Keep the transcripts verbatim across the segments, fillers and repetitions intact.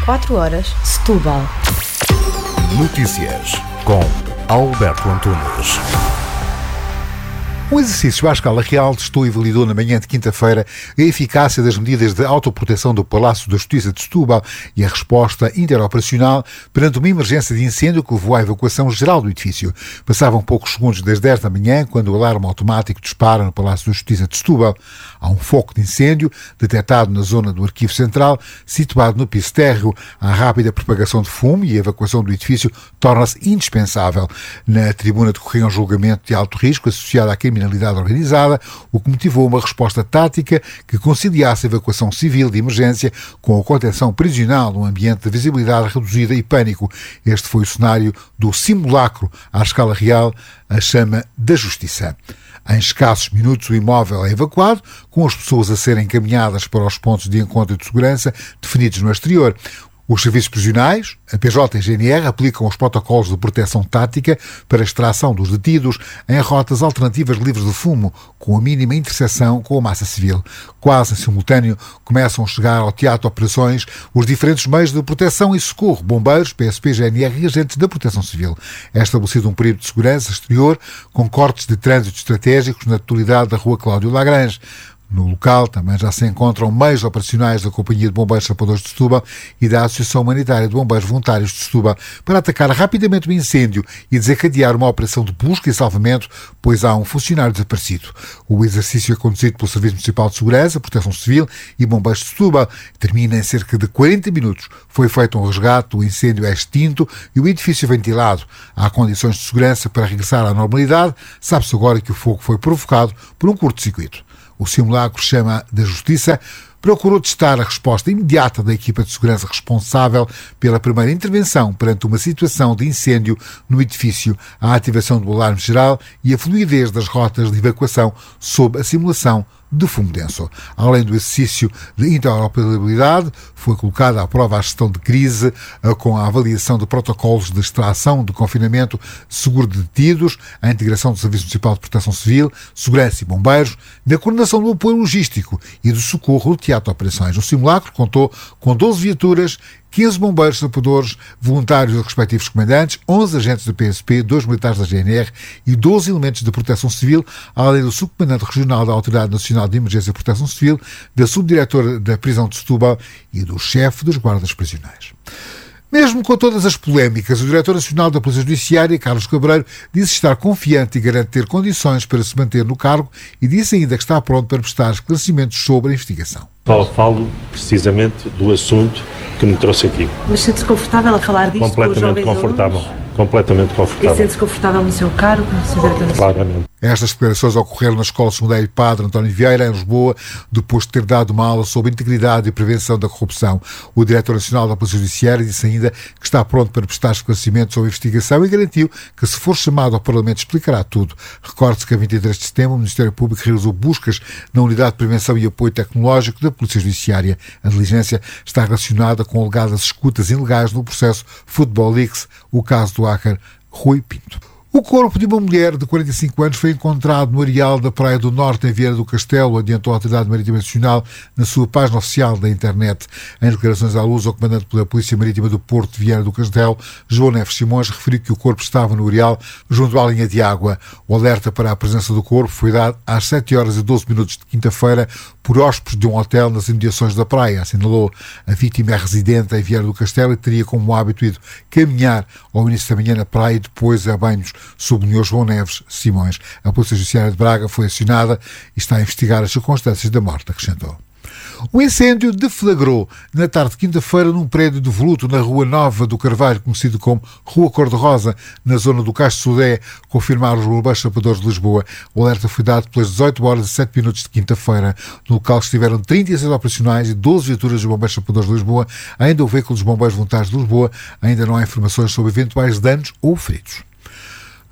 quatro horas, Setúbal. Notícias com Alberto Antunes. Um exercício à escala real testou e validou na manhã de quinta-feira a eficácia das medidas de autoproteção do Palácio da Justiça de Setúbal e a resposta interoperacional perante uma emergência de incêndio que levou à evacuação geral do edifício. Passavam poucos segundos das dez da manhã quando o alarme automático dispara no Palácio da Justiça de Setúbal. Há um foco de incêndio detectado na zona do Arquivo Central, situado no piso térreo. A rápida propagação de fumo e a evacuação do edifício torna-se indispensável. Na tribuna decorria um julgamento de alto risco associado à criminalidade organizada, o que motivou uma resposta tática que conciliasse a evacuação civil de emergência com a contenção prisional num ambiente de visibilidade reduzida e pânico. Este foi o cenário do simulacro à escala real, a chama da Justiça. Em escassos minutos, o imóvel é evacuado, com as pessoas a serem encaminhadas para os pontos de encontro e de segurança definidos no exterior. Os serviços prisionais, a P J e a G N R, aplicam os protocolos de proteção tática para a extração dos detidos em rotas alternativas livres de fumo, com a mínima interseção com a massa civil. Quase em simultâneo, começam a chegar ao teatro de operações os diferentes meios de proteção e socorro, bombeiros, P S P, G N R e agentes da proteção civil. É estabelecido um período de segurança exterior com cortes de trânsito estratégicos na totalidade da rua Cláudio Lagrange. No local também já se encontram meios operacionais da Companhia de Bombeiros Sapadores de Setúbal e da Associação Humanitária de Bombeiros Voluntários de Setúbal para atacar rapidamente o incêndio e desencadear uma operação de busca e salvamento, pois há um funcionário desaparecido. O exercício é conduzido pelo Serviço Municipal de Segurança, Proteção Civil e Bombeiros de Setúbal. Termina em cerca de quarenta minutos. Foi feito um resgate, o incêndio é extinto e o edifício ventilado. Há condições de segurança para regressar à normalidade. Sabe-se agora que o fogo foi provocado por um curto-circuito. O simulacro chama da Justiça procurou testar a resposta imediata da equipa de segurança responsável pela primeira intervenção perante uma situação de incêndio no edifício, a ativação do alarme geral e a fluidez das rotas de evacuação sob a simulação de fumo denso. Além do exercício de interoperabilidade, foi colocada à prova a gestão de crise com a avaliação de protocolos de extração, de confinamento, seguro de detidos, a integração do Serviço Municipal de Proteção Civil, Segurança e Bombeiros, na coordenação do apoio logístico e do socorro no teatro de operações. O simulacro contou com doze viaturas, quinze bombeiros sapadores, voluntários dos respectivos comandantes, onze agentes do P S P, dois militares da G N R e doze elementos de proteção civil, além do subcomandante regional da Autoridade Nacional de Emergência e Proteção Civil, da subdiretora da prisão de Setúbal e do chefe dos guardas prisionais. Mesmo com todas as polémicas, o Diretor Nacional da Polícia Judiciária, Carlos Cabreiro, disse estar confiante e garante ter condições para se manter no cargo e disse ainda que está pronto para prestar esclarecimentos sobre a investigação. Só falo precisamente do assunto que me trouxe aqui. Mas sente-se confortável a falar disto? Completamente confortável. Completamente confortável. E sente-se confortável no seu cargo? Claramente. Estas declarações ocorreram na Escola Secundária Padre António Vieira, em Lisboa, depois de ter dado uma aula sobre integridade e prevenção da corrupção. O Diretor Nacional da Polícia Judiciária disse ainda que está pronto para prestar esclarecimentos sobre a investigação e garantiu que, se for chamado ao Parlamento, explicará tudo. Recorde-se que a vinte e três de setembro o Ministério Público realizou buscas na Unidade de Prevenção e Apoio Tecnológico da Polícia Judiciária. A diligência está relacionada com alegadas escutas ilegais no processo Football Leaks, o caso do hacker Rui Pinto. O corpo de uma mulher de quarenta e cinco anos foi encontrado no areal da Praia do Norte, em Vieira do Castelo, adiantou a Autoridade Marítima Nacional na sua página oficial da internet. Em declarações à luz, o comandante da Polícia Marítima do Porto de Vieira do Castelo, João Neves Simões, referiu que o corpo estava no areal junto à linha de água. O alerta para a presença do corpo foi dado às sete horas e doze minutos de quinta-feira por hóspedes de um hotel nas imediações da praia, assinalou. A vítima é residente em Vieira do Castelo e teria como hábito ido caminhar ao início da manhã na praia e depois a banhos, sublinhou João Neves Simões. A Polícia Judiciária de Braga foi acionada e está a investigar as circunstâncias da morte, acrescentou. O incêndio deflagrou na tarde de quinta-feira num prédio de voluto na Rua Nova do Carvalho, conhecido como Rua Cor-de-Rosa, na zona do Cais de Sodré, confirmaram os bombeiros sapadores de Lisboa. O alerta foi dado pelas dezoito horas e sete minutos de quinta-feira. No local estiveram trinta e seis operacionais e doze viaturas dos bombeiros sapadores de Lisboa, ainda o veículo dos bombeiros voluntários de Lisboa. Ainda não há informações sobre eventuais danos ou feridos.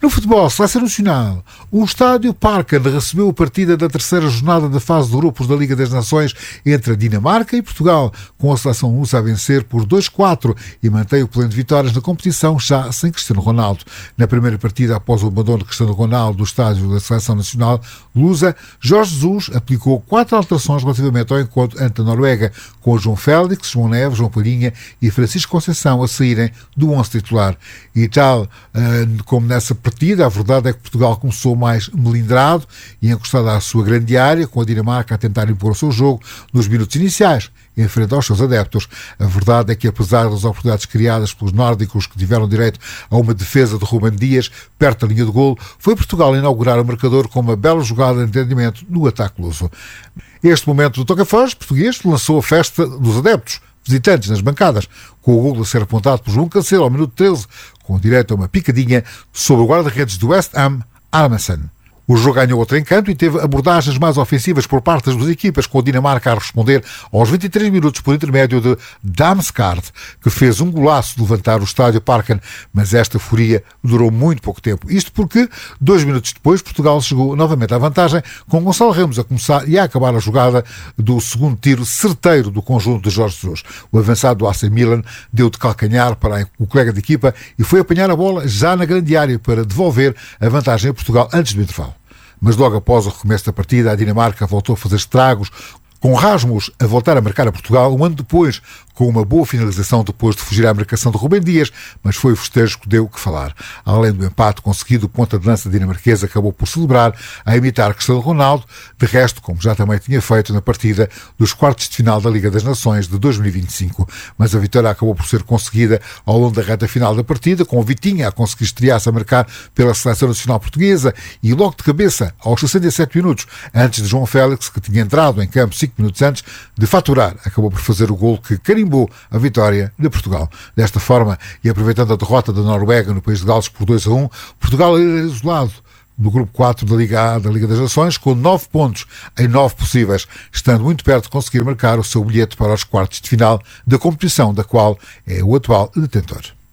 No futebol, Seleção Nacional, o Estádio Parken recebeu a partida da terceira jornada da fase de grupos da Liga das Nações entre a Dinamarca e Portugal, com a seleção lusa a vencer por dois a quatro e mantém o pleno de vitórias na competição, já sem Cristiano Ronaldo. Na primeira partida, após o abandono de Cristiano Ronaldo do estádio da Seleção Nacional lusa, Jorge Jesus aplicou quatro alterações relativamente ao encontro ante a Noruega, com João Félix, João Neves, João Palhinha e Francisco Conceição a saírem do onze titular. E tal como nessa partida, a verdade é que Portugal começou mais melindrado e encostado à sua grande área, com a Dinamarca a tentar impor o seu jogo nos minutos iniciais, em frente aos seus adeptos. A verdade é que, apesar das oportunidades criadas pelos nórdicos, que tiveram direito a uma defesa de Ruben Dias perto da linha de golo, foi Portugal a inaugurar o marcador com uma bela jogada de entendimento no ataque luso. Este momento do toca-foz português lançou a festa dos adeptos visitantes nas bancadas, com o golo a ser apontado por João Cancelo ao minuto treze, com direito a uma picadinha sobre o guarda-redes do West Ham, Armason. O jogo ganhou outro encanto e teve abordagens mais ofensivas por parte das duas equipas, com a Dinamarca a responder aos vinte e três minutos por intermédio de Damsgaard, que fez um golaço de levantar o estádio Parken, mas esta furia durou muito pouco tempo. Isto porque, dois minutos depois, Portugal chegou novamente à vantagem, com Gonçalo Ramos a começar e a acabar a jogada do segundo tiro certeiro do conjunto de Jorge Jesus. O avançado do A C Milan deu de calcanhar para o colega de equipa e foi apanhar a bola já na grande área para devolver a vantagem a Portugal antes do intervalo. Mas logo após o recomeço da partida, a Dinamarca voltou a fazer estragos, com Rasmus a voltar a marcar a Portugal um ano depois, com uma boa finalização depois de fugir à marcação de Ruben Dias, mas foi o festejo que deu o que falar. Além do empate conseguido, o ponta de lança dinamarquesa acabou por celebrar a imitar Cristiano Ronaldo, de resto, como já também tinha feito na partida dos quartos de final da Liga das Nações de dois mil e vinte e cinco. Mas a vitória acabou por ser conseguida ao longo da reta final da partida, com o Vitinha a conseguir estrear-se a marcar pela Seleção Nacional Portuguesa e logo de cabeça, aos sessenta e sete minutos, antes de João Félix, que tinha entrado em campo cinco minutos antes de faturar, acabou por fazer o golo que carimbou a vitória de Portugal. Desta forma, e aproveitando a derrota da Noruega no país de Gales por dois a um, Portugal era isolado no grupo quatro da Liga A da Liga das Nações, com nove pontos em nove possíveis, estando muito perto de conseguir marcar o seu bilhete para os quartos de final da competição, da qual é o atual detentor.